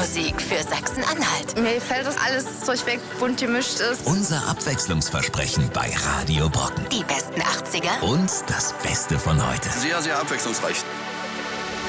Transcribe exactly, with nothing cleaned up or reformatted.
Musik für Sachsen-Anhalt. Mir gefällt das alles durchweg bunt gemischt ist. Unser Abwechslungsversprechen bei Radio Brocken. Die besten achtziger Und das Beste von heute. Sehr, sehr abwechslungsreich.